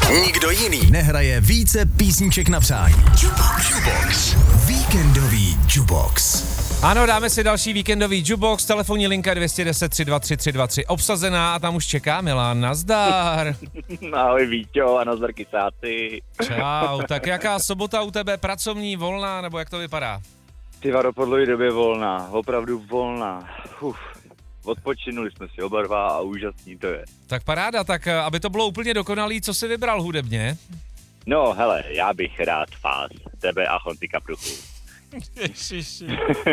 Nikdo jiný nehraje více písniček na přání. Jukebox. Víkendový Jukebox. Ano, dáme si další víkendový Jukebox, telefonní linka 210 323 323 obsazená a tam už čeká Milan, nazdar. Ahoj Víťo a nazdar kysáci. Čau, tak jaká sobota u tebe, pracovní, volná, nebo jak to vypadá? Tyva do podlohy době volná, opravdu volná. Odpočinuli jsme si oba dva a úžasný to je. Tak paráda, tak aby to bylo úplně dokonalý, co jsi vybral hudebně? No hele, já bych rád vás, tebe a Honzika Pruchu. Ježiši.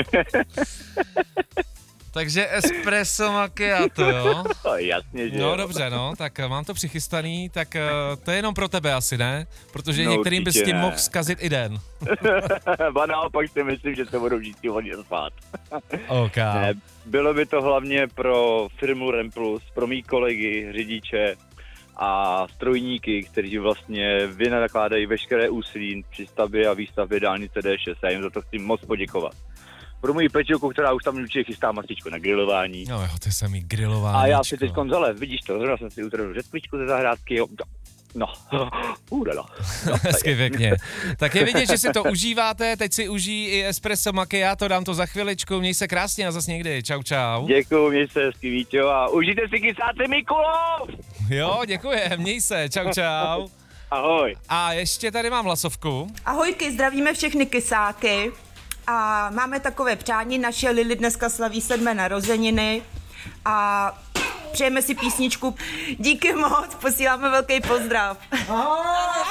Takže espresso macchiato, jo? Jasně, že No jo. dobře, no, tak mám to přichystaný, tak to je jenom pro tebe asi, ne? Protože No, některým bys určitě tím ne. mohl zkazit i den. A naopak si myslím, že se budou vždycky hodně spát. OK. Ne, bylo by to hlavně pro firmu Remplus, pro mý kolegy, řidiče a strojníky, kteří vlastně vynakládají veškeré úsilí při stavbě a výstavbě dálnice D6. Já jim za to chci moc poděkovat. Pro moji pečilku, která už tam určitě chystá masičko na grilování. No jo, ty samý grilování. A já si teď konzole, vidíš to, zrovna jsem si utrhl řetkvičku ze zahrádky, jo. No, údala. Hezky pěkně. Tak je vidět, že si to užíváte, teď si užijí i espresso macchiato, dám to za chviličku, měj se krásně a zas někdy, čau čau. Děkuju, měj se hezky, Víťo, a užijte si kysáci Mikulov! Jo, děkujem, měj se, čau čau. Ahoj. A ještě tady mám hlasovku. Ahojky, zdravíme všechny kysáky a máme takové přání, naše Lily dneska slaví 7. narozeniny a přejeme si písničku. Díky moc, posíláme velký pozdrav.